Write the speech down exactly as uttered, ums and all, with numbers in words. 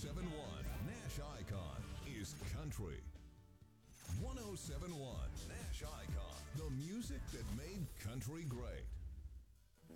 seven point one Nash Icon is country. one oh seven point one Nash Icon, the music that made country great.